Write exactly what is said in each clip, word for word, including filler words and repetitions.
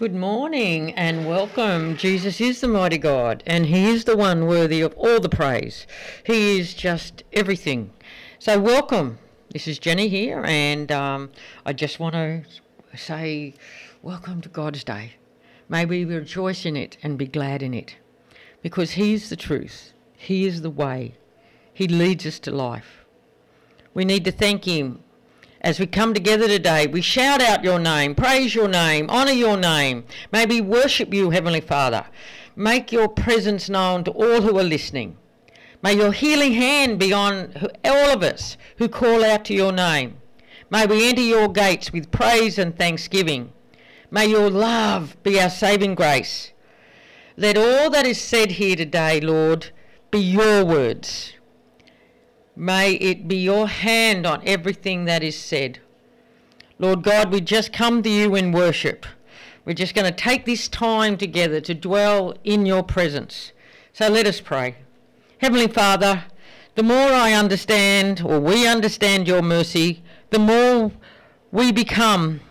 Good morning and welcome. Jesus is the mighty God and he is the one worthy of all the praise. He is just everything. So welcome. This is Jenny here and um, I just want to say welcome to God's Day. May we rejoice in it and be glad in it because he is the truth. He is the way. He leads us to life. We need to thank him. As we come together today, we shout out your name, praise your name, honour your name. May we worship you, Heavenly Father. Make your presence known to all who are listening. May your healing hand be on all of us who call out to your name. May we enter your gates with praise and thanksgiving. May your love be our saving grace. Let all that is said here today, Lord, be your words. May it be your hand on everything that is said. Lord God, we just come to you in worship. We're just going to take this time together to dwell in your presence. So let us pray. Heavenly Father, the more I understand or we understand your mercy, the more we become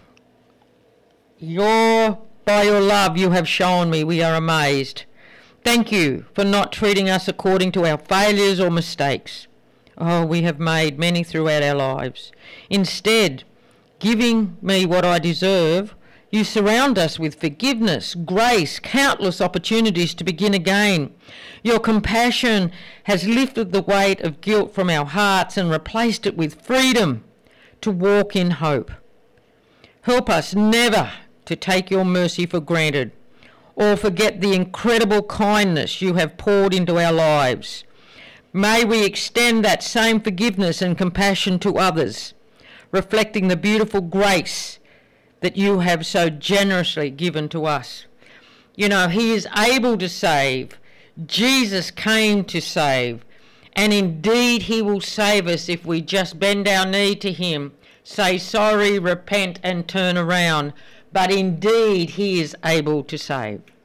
your, by your love you have shown me, we are amazed. Thank you for not treating us according to our failures or mistakes. Oh, we have made many throughout our lives. Instead, giving me what I deserve, you surround us with forgiveness, grace, countless opportunities to begin again. Your compassion has lifted the weight of guilt from our hearts and replaced it with freedom to walk in hope. Help us never to take your mercy for granted or forget the incredible kindness you have poured into our lives. May we extend that same forgiveness and compassion to others, reflecting the beautiful grace that you have so generously given to us. You know, he is able to save. Jesus came to save. And indeed he will save us if we just bend our knee to him, say sorry, repent and turn around. But indeed he is able to save.